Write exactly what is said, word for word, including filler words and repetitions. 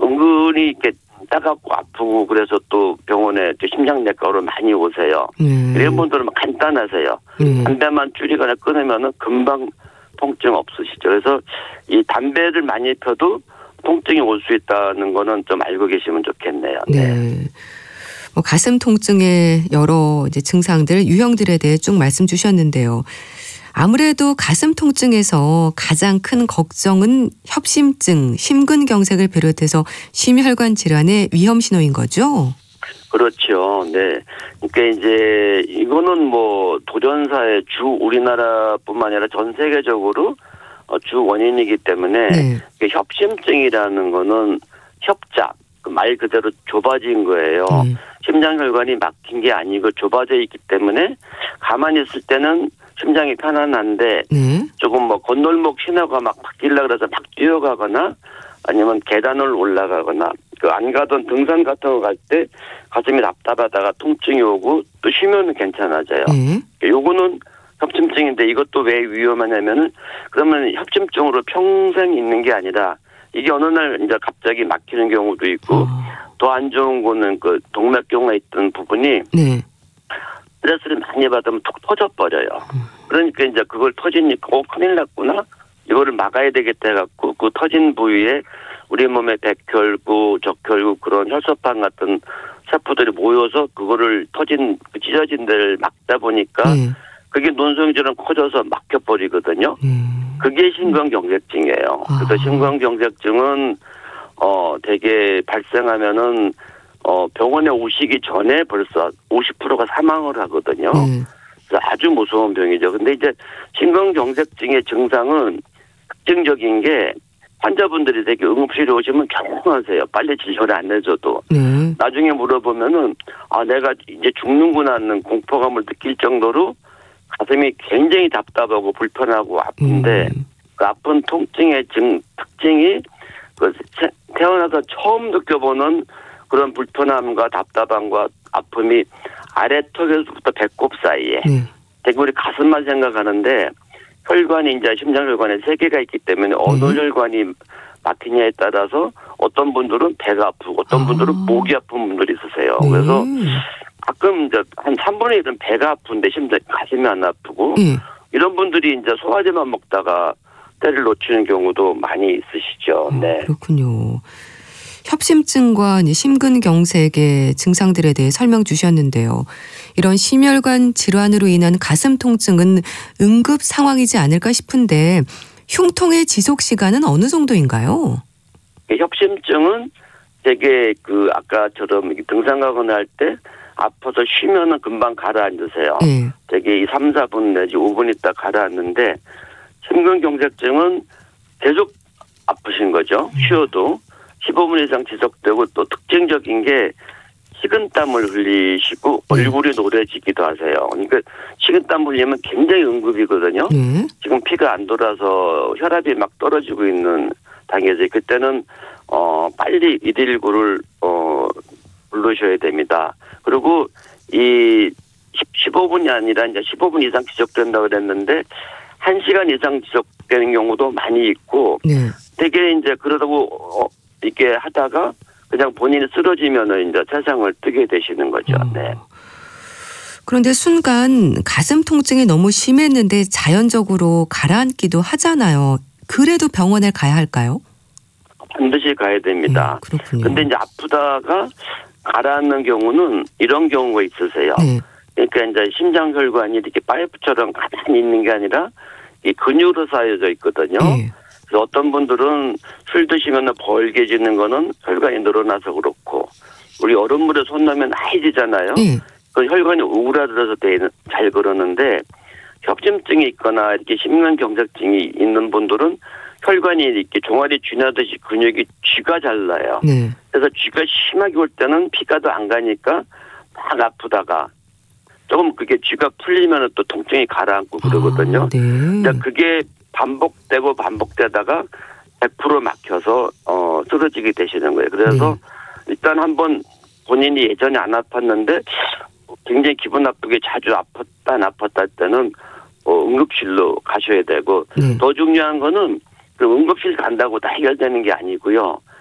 은근히 이렇게 따갑고 아프고 그래서 또 병원에 심장내과로 많이 오세요. 음. 이런 분들은 간단하세요. 음. 담배만 줄이거나 끊으면은 금방 통증 없으시죠. 그래서 이 담배를 많이 펴도 통증이 올 수 있다는 거는 좀 알고 계시면 좋겠네요. 네. 네. 뭐 가슴 통증의 여러 이제 증상들, 유형들에 대해 쭉 말씀 주셨는데요. 아무래도 가슴 통증에서 가장 큰 걱정은 협심증, 심근경색을 비롯해서 심혈관 질환의 위험 신호인 거죠? 그렇죠. 네. 그러니까 이제 이거는 뭐 돌연사의 주 우리나라뿐만 아니라 전 세계적으로 주 원인이기 때문에 네. 협심증이라는 거는 협작, 말 그대로 좁아진 거예요. 네. 심장혈관이 막힌 게 아니고 좁아져 있기 때문에 가만히 있을 때는 심장이 편안한데 네. 조금 뭐 건널목 신호가 막 바뀌려고 그래서 막 뛰어가거나 아니면 계단을 올라가거나 그 안 가던 등산 같은 거 갈 때 가슴이 답답하다가 통증이 오고 또 쉬면은 괜찮아져요. 네. 요거는 협심증인데 이것도 왜 위험하냐면은 그러면 협심증으로 평생 있는 게 아니라 이게 어느 날 이제 갑자기 막히는 경우도 있고 어. 더 안 좋은 거는 그 동맥경화에 있던 부분이 네. 스트레스를 많이 받으면 툭 터져버려요. 음. 그러니까 이제 그걸 터지니까 어 큰일 났구나. 이거를 막아야 되겠다 해갖고 그 터진 부위에 우리 몸의 백혈구, 적혈구 그런 혈소판 같은 세포들이 모여서 그거를 터진 그 찢어진 데를 막다 보니까 음. 그게 논성질은 커져서 막혀버리거든요. 음. 그게 심근경색증이에요. 아. 그래서 심근경색증은 어 되게 발생하면은 어 병원에 오시기 전에 벌써 오십 퍼센트가 사망을 하거든요. 음. 그래서 아주 무서운 병이죠. 근데 이제 심근경색증의 증상은 특징적인 게 환자분들이 되게 응급실에 오시면 경공하세요. 빨리 진료를 안 해줘도. 음. 나중에 물어보면은 아 내가 이제 죽는구나 하는 공포감을 느낄 정도로 가슴이 굉장히 답답하고 불편하고 아픈데 음. 그 아픈 통증의 증, 특징이 그 태어나서 처음 느껴보는 그런 불편함과 답답함과 아픔이 아래턱에서부터 배꼽 사이에 음. 되게 우리 가슴만 생각하는데 혈관이 이제 심장혈관에 세 개가 있기 때문에 어느 음. 혈관이 막히냐에 따라서 어떤 분들은 배가 아프고 어떤 분들은 아. 목이 아픈 분들이 있으세요. 음. 그래서 가끔 이제 한 삼분의 일은 배가 아픈데 심장 가슴이 안 아프고 음. 이런 분들이 이제 소화제만 먹다가 때를 놓치는 경우도 많이 있으시죠. 아, 네. 그렇군요. 협심증과 심근경색의 증상들에 대해 설명 주셨는데요. 이런 심혈관 질환으로 인한 가슴 통증은 응급 상황이지 않을까 싶은데 흉통의 지속 시간은 어느 정도인가요? 협심증은 되게 그 아까처럼 등산 가거나 할 때 아파서 쉬면은 금방 가라앉으세요. 네. 되게 이 삼, 사 분 내지 오 분 있다 가라앉는데 심근경색증은 계속 아프신 거죠. 쉬어도 십오 분 이상 지속되고 또 특징적인 게 식은땀을 흘리시고 얼굴이 노래지기도 하세요. 그러니까 식은땀 흘리면 굉장히 응급이거든요. 네. 지금 피가 안 돌아서 혈압이 막 떨어지고 있는 단계죠. 그때는 어 빨리 일일구를 어 부르셔야 됩니다. 그리고 이 십오 분이 아니라 이제 십오 분 이상 지속된다고 그랬는데 한 시간 이상 지속되는 경우도 많이 있고 네. 되게 이제 그러다고 어, 이렇게 하다가 그냥 본인이 쓰러지면은 이제 세상을 뜨게 되시는 거죠. 어. 네. 그런데 순간 가슴 통증이 너무 심했는데 자연적으로 가라앉기도 하잖아요. 그래도 병원에 가야 할까요? 반드시 가야 됩니다. 네, 그렇군요. 근데 이제 아프다가 가라앉는 경우는 이런 경우가 있으세요. 네. 그러니까 이제 심장혈관이 이렇게 파이프처럼 가만히 있는 게 아니라 이 근육으로 쌓여져 있거든요. 네. 그래서 어떤 분들은 술 드시면 벌게지는 거는 혈관이 늘어나서 그렇고 우리 얼음물에 손 넣으면 하얘지잖아요. 네. 그 혈관이 오그라들어서 잘 그러는데 협심증이 있거나 이렇게 심근경색증이 있는 분들은 혈관이 이렇게 종아리 쥐나듯이 근육이 쥐가 잘 나요. 네. 그래서 쥐가 심하게 올 때는 피가 더 안 가니까 막 아프다가 조금 그게 쥐가 풀리면 또 통증이 가라앉고 그러거든요. 아, 네. 그러니까 그게 반복되고 반복되다가 백 퍼센트 막혀서 어, 쓰러지게 되시는 거예요. 그래서 네. 일단 한번 본인이 예전에 안 아팠는데 굉장히 기분 나쁘게 자주 아팠다 안 아팠다 할 때는 어, 응급실로 가셔야 되고 네. 더 중요한 거는 그 응급실 간다고 다 해결되는 게 아니고요.